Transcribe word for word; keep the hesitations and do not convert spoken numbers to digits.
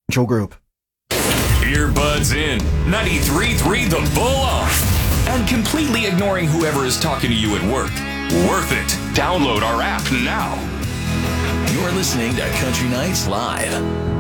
Group. Earbuds in, ninety-three point three The Bull off, and completely ignoring whoever is talking to you at work. Worth it. Download our app now. You're listening to Country Nights Live.